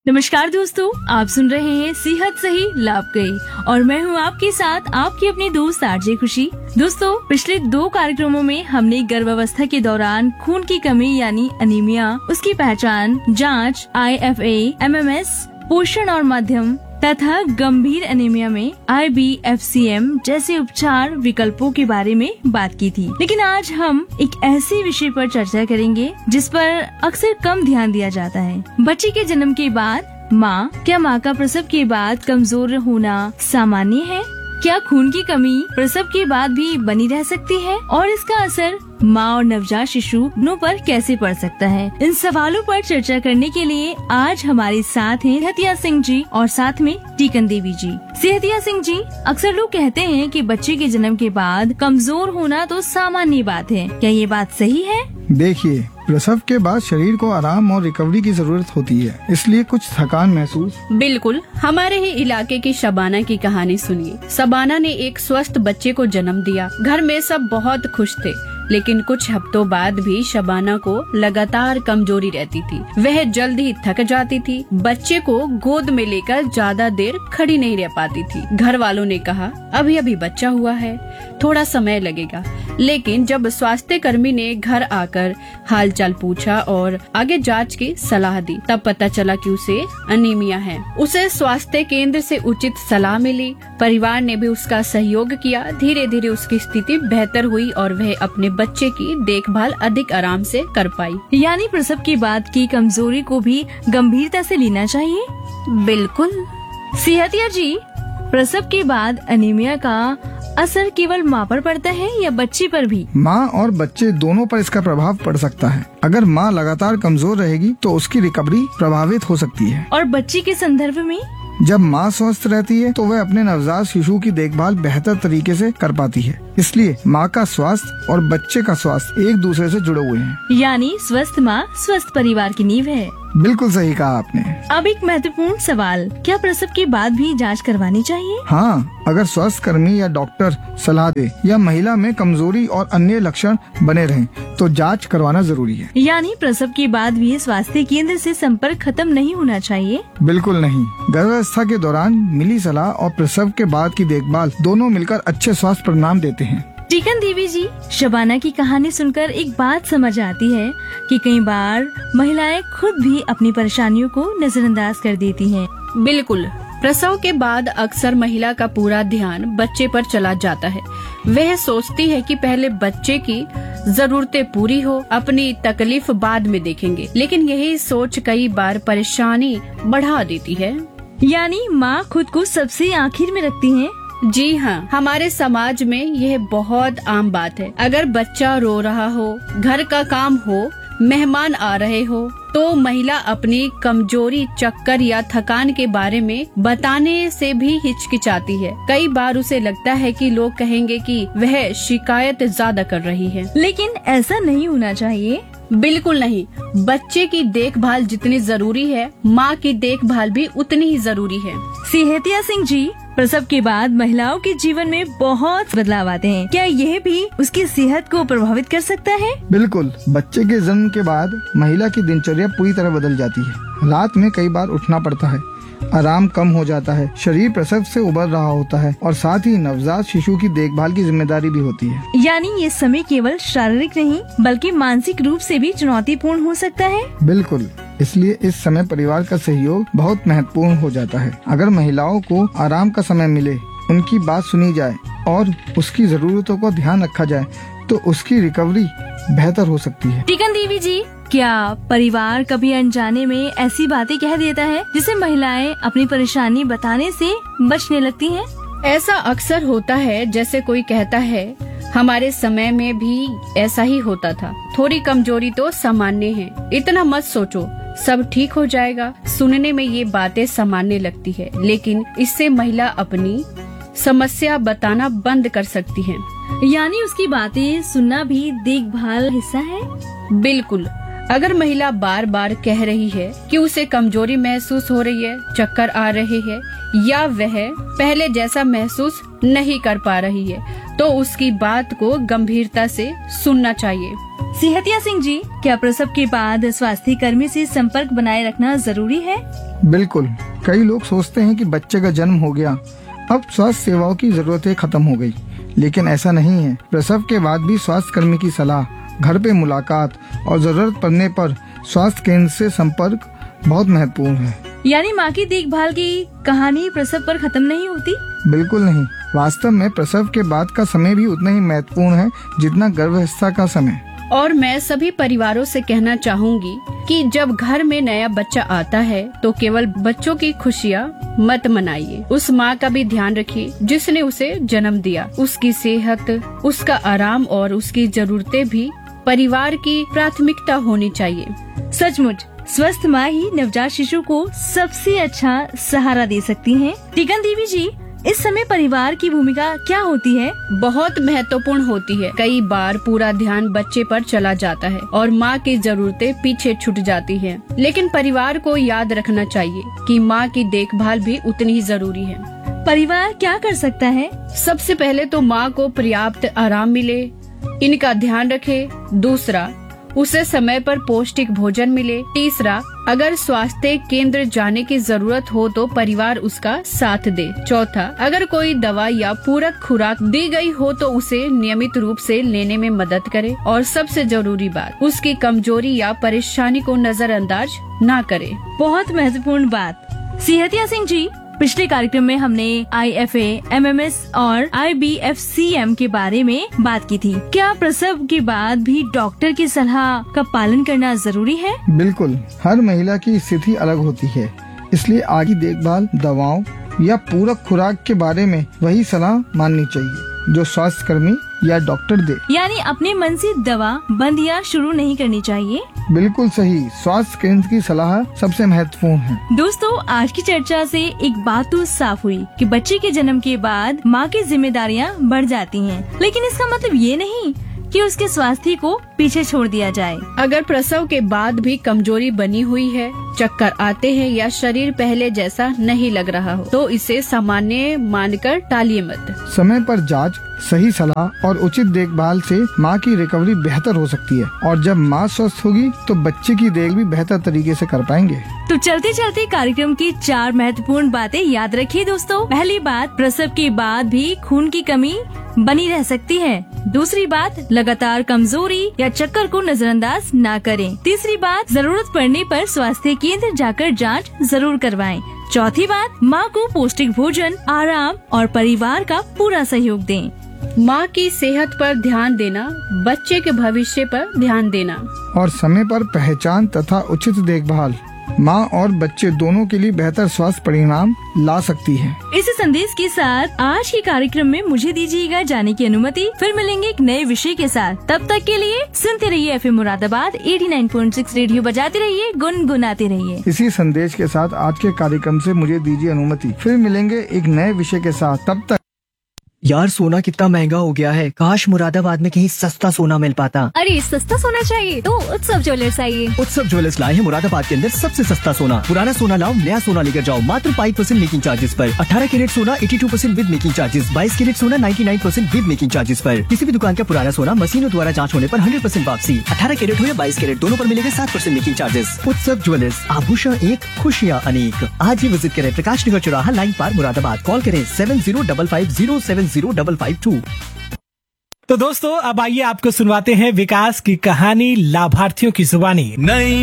नमस्कार दोस्तों, आप सुन रहे हैं सेहत सही लाभ गई और मैं हूं आपके साथ आपकी अपनी दोस्त आरजे खुशी। दोस्तों, पिछले 2 कार्यक्रमों में हमने गर्भावस्था के दौरान खून की कमी यानी अनीमिया, उसकी पहचान, जांच, IFA, MMS, पोषण और मध्यम तथा गंभीर एनीमिया में IBFCM जैसे उपचार विकल्पों के बारे में बात की थी। लेकिन आज हम एक ऐसे विषय पर चर्चा करेंगे जिस पर अक्सर कम ध्यान दिया जाता है। बच्चे के जन्म के बाद क्या माँ का प्रसव के बाद कमजोर होना सामान्य है? क्या खून की कमी प्रसव के बाद भी बनी रह सकती है और इसका असर माँ और नवजात शिशु दोनों पर कैसे पड़ सकता है? इन सवालों पर चर्चा करने के लिए आज हमारे साथ हैं सेहतिया सिंह जी और साथ में टीकन देवी जी। सेहतिया सिंह जी, अक्सर लोग कहते हैं कि बच्चे के जन्म के बाद कमजोर होना तो सामान्य बात है, क्या ये बात सही है? देखिए, प्रसव के बाद शरीर को आराम और रिकवरी की जरूरत होती है, इसलिए कुछ थकान महसूस। बिल्कुल, हमारे ही इलाके की शबाना की कहानी सुनिए। शबाना ने एक स्वस्थ बच्चे को जन्म दिया। घर में सब बहुत खुश थे, लेकिन कुछ हफ्तों बाद भी शबाना को लगातार कमजोरी रहती थी। वह जल्द ही थक जाती थी। बच्चे को गोद में लेकर ज्यादा देर खड़ी नहीं रह पाती थी। घर वालों ने कहा, अभी अभी बच्चा हुआ है, थोड़ा समय लगेगा। लेकिन जब स्वास्थ्य कर्मी ने घर आकर हालचाल पूछा और आगे जांच की सलाह दी, तब पता चला कि उसे अनीमिया है। उसे स्वास्थ्य केंद्र से उचित सलाह मिली। परिवार ने भी उसका सहयोग किया। धीरे धीरे उसकी स्थिति बेहतर हुई और वह अपने बच्चे की देखभाल अधिक आराम से कर पाई। यानी प्रसव के बाद की कमजोरी को भी गंभीरता से लेना चाहिए। बिल्कुल। सेहतिया जी, प्रसव के बाद अनीमिया का असर केवल माँ पर पड़ता है या बच्चे पर भी? माँ और बच्चे दोनों पर इसका प्रभाव पड़ सकता है। अगर माँ लगातार कमजोर रहेगी तो उसकी रिकवरी प्रभावित हो सकती है। और बच्चे के संदर्भ में? जब माँ स्वस्थ रहती है तो वह अपने नवजात शिशु की देखभाल बेहतर तरीके से कर पाती है। इसलिए माँ का स्वास्थ्य और बच्चे का स्वास्थ्य एक दूसरे से जुड़े हुए हैं। यानी स्वस्थ माँ स्वस्थ परिवार की नींव है। बिल्कुल सही कहा आपने। अब एक महत्वपूर्ण सवाल, क्या प्रसव के बाद भी जांच करवानी चाहिए? हाँ, अगर स्वास्थ्य कर्मी या डॉक्टर सलाह दे या महिला में कमजोरी और अन्य लक्षण बने रहें, तो जांच करवाना जरूरी है। यानी प्रसव के बाद भी स्वास्थ्य केंद्र से संपर्क खत्म नहीं होना चाहिए? बिल्कुल नहीं। गर्भावस्था के दौरान मिली सलाह और प्रसव के बाद की देखभाल दोनों मिलकर अच्छे स्वास्थ्य परिणाम देते हैं। टीकन देवी जी, शबाना की कहानी सुनकर एक बात समझ आती है कि कई बार महिलाएं खुद भी अपनी परेशानियों को नजरअंदाज कर देती हैं। बिल्कुल। प्रसव के बाद अक्सर महिला का पूरा ध्यान बच्चे पर चला जाता है। वह सोचती है कि पहले बच्चे की जरूरतें पूरी हो, अपनी तकलीफ बाद में देखेंगे। लेकिन यही सोच कई बार परेशानी बढ़ा देती है। यानी माँ खुद को सबसे आखिर में रखती है। जी हाँ, हमारे समाज में यह बहुत आम बात है। अगर बच्चा रो रहा हो, घर का काम हो, मेहमान आ रहे हो, तो महिला अपनी कमजोरी, चक्कर या थकान के बारे में बताने से भी हिचकिचाती है। कई बार उसे लगता है कि लोग कहेंगे कि वह शिकायत ज्यादा कर रही है। लेकिन ऐसा नहीं होना चाहिए। बिल्कुल नहीं। बच्चे की देखभाल जितनी जरूरी है, माँ की देखभाल भी उतनी ही जरूरी है। सेहतिया सिंह जी, प्रसव के बाद महिलाओं के जीवन में बहुत बदलाव आते हैं। क्या यह भी उसकी सेहत को प्रभावित कर सकता है? बिल्कुल। बच्चे के जन्म के बाद महिला की दिनचर्या पूरी तरह बदल जाती है। रात में कई बार उठना पड़ता है, आराम कम हो जाता है, शरीर प्रसव से उबर रहा होता है और साथ ही नवजात शिशु की देखभाल की जिम्मेदारी भी होती है। यानी ये समय केवल शारीरिक नहीं बल्कि मानसिक रूप से भी चुनौतीपूर्ण हो सकता है। बिल्कुल। इसलिए इस समय परिवार का सहयोग बहुत महत्वपूर्ण हो जाता है। अगर महिलाओं को आराम का समय मिले, उनकी बात सुनी जाए और उसकी जरूरतों को ध्यान रखा जाए, तो उसकी रिकवरी बेहतर हो सकती है। टीकन देवी जी, क्या परिवार कभी अनजाने में ऐसी बातें कह देता है जिसे महिलाएं अपनी परेशानी बताने से बचने लगती हैं? ऐसा अक्सर होता है। जैसे कोई कहता है, हमारे समय में भी ऐसा ही होता था, थोड़ी कमजोरी तो सामान्य है, इतना मत सोचो, सब ठीक हो जाएगा। सुनने में ये बातें सामान्य लगती है, लेकिन इससे महिला अपनी समस्या बताना बंद कर सकती है। यानी उसकी बातें सुनना भी देखभाल हिस्सा है। बिल्कुल। अगर महिला बार बार कह रही है कि उसे कमजोरी महसूस हो रही है, चक्कर आ रहे हैं या वह पहले जैसा महसूस नहीं कर पा रही है, तो उसकी बात को गंभीरता से सुनना चाहिए। सिहतिया सिंह जी, क्या प्रसव के बाद स्वास्थ्य कर्मी से संपर्क बनाए रखना जरूरी है? बिल्कुल। कई लोग सोचते हैं कि बच्चे का जन्म हो गया, अब स्वास्थ्य सेवाओं की जरूरतें खत्म हो गई, लेकिन ऐसा नहीं है। प्रसव के बाद भी स्वास्थ्य कर्मी की सलाह, घर पे मुलाकात और जरूरत पड़ने पर स्वास्थ्य केंद्र से संपर्क बहुत महत्वपूर्ण है। यानी माँ की देखभाल की कहानी प्रसव पर खत्म नहीं होती? बिल्कुल नहीं। वास्तव में प्रसव के बाद का समय भी उतना ही महत्वपूर्ण है जितना गर्भावस्था का समय। और मैं सभी परिवारों से कहना चाहूँगी कि जब घर में नया बच्चा आता है तो केवल बच्चों की खुशियाँ मत मनाइए, उस माँ का भी ध्यान रखिए जिसने उसे जन्म दिया। उसकी सेहत, उसका आराम और उसकी जरूरतें भी परिवार की प्राथमिकता होनी चाहिए। सचमुच स्वस्थ माँ ही नवजात शिशु को सबसे अच्छा सहारा दे सकती हैं। टीकन देवी जी, इस समय परिवार की भूमिका क्या होती है? बहुत महत्वपूर्ण होती है। कई बार पूरा ध्यान बच्चे पर चला जाता है और माँ की जरूरतें पीछे छूट जाती हैं। लेकिन परिवार को याद रखना चाहिए कि माँ की देखभाल भी उतनी ही जरूरी है। परिवार क्या कर सकता है? सबसे पहले तो माँ को पर्याप्त आराम मिले, इनका ध्यान रखे। दूसरा, उसे समय पर पौष्टिक भोजन मिले। तीसरा, अगर स्वास्थ्य केंद्र जाने की जरूरत हो तो परिवार उसका साथ दे। चौथा, अगर कोई दवा या पूरक खुराक दी गई हो तो उसे नियमित रूप से लेने में मदद करे। और सबसे जरूरी बात, उसकी कमजोरी या परेशानी को नजरअंदाज ना करे। बहुत महत्वपूर्ण बात। सिहतिया सिंह जी, पिछले कार्यक्रम में हमने IFA, MMS और IBFCM के बारे में बात की थी। क्या प्रसव के बाद भी डॉक्टर की सलाह का पालन करना जरूरी है? बिल्कुल। हर महिला की स्थिति अलग होती है, इसलिए आगे देखभाल, दवाओं या पूरक खुराक के बारे में वही सलाह माननी चाहिए जो स्वास्थ्य कर्मी या डॉक्टर दे। यानी अपने मन से दवा बंद या शुरू नहीं करनी चाहिए। बिल्कुल सही। स्वास्थ्य केंद्र की सलाह सबसे महत्वपूर्ण है। दोस्तों, आज की चर्चा से एक बात तो साफ हुई कि बच्चे के जन्म के बाद माँ की जिम्मेदारियाँ बढ़ जाती हैं, लेकिन इसका मतलब ये नहीं कि उसके स्वास्थ्य को पीछे छोड़ दिया जाए। अगर प्रसव के बाद भी कमजोरी बनी हुई है, चक्कर आते हैं या शरीर पहले जैसा नहीं लग रहा हो तो इसे सामान्य मानकर टालिए मत। समय पर जांच, सही सलाह और उचित देखभाल से माँ की रिकवरी बेहतर हो सकती है और जब माँ स्वस्थ होगी तो बच्चे की देख भी बेहतर तरीके से कर पाएंगे। तो चलते चलते कार्यक्रम की 4 महत्वपूर्ण बातें याद रखिए दोस्तों। पहली बात, प्रसव के बाद भी खून की कमी बनी रह सकती है। दूसरी बात, लगातार कमजोरी या चक्कर को नजरअंदाज ना करें। तीसरी बात, जरूरत पड़ने पर स्वास्थ्य केंद्र जाकर जांच जरूर करवाएं। चौथी बात, माँ को पौष्टिक भोजन, आराम और परिवार का पूरा सहयोग दें। माँ की सेहत पर ध्यान देना, बच्चे के भविष्य पर ध्यान देना और समय पर पहचान तथा उचित देखभाल माँ और बच्चे दोनों के लिए बेहतर स्वास्थ्य परिणाम ला सकती है। इस संदेश के साथ आज के कार्यक्रम में मुझे दीजिएगा जाने की अनुमति। फिर मिलेंगे एक नए विषय के साथ। तब तक के लिए सुनते रहिए FM मुरादाबाद 89.6 रेडियो बजाते रहिए, गुनगुनाते रहिए। इसी संदेश के साथ आज के कार्यक्रम से मुझे दीजिए अनुमति। फिर मिलेंगे एक नए विषय के साथ। तब तक यार, सोना कितना महंगा हो गया है। काश मुरादाबाद में कहीं सस्ता सोना मिल पाता। अरे सस्ता सोना चाहिए तो उत्सव ज्वेलर्स आइए। उत्सव ज्वेलर्स लाए हैं मुरादाबाद के अंदर सबसे सस्ता सोना। पुराना सोना लाओ, नया सोना लेकर जाओ मात्र 5% मेकिंग चार्जेस पर। 18 कैरेट सोना 82% विद मेकिंग चार्जेस, 22 कैरेट सोना 99% विद मेकिंग चार्जेस पर। किसी भी दुकान का पुराना सोना मशीनों द्वारा जांच होने पर 100% वापसी। 18 कैरेट हो या 22 कैरेट, दोनों पर मिलेगा 7% मेकिंग चार्जेस। उत्सव ज्वेलर्स, आभूषण एक, खुशियाँ अनेक। आज ही विजिट करें, प्रकाश नगर चौराहा, लाइन पार, मुरादाबाद। कॉल करें 7055070552। तो दोस्तों, अब आइए आपको सुनवाते हैं विकास की कहानी लाभार्थियों की जुबानी। नई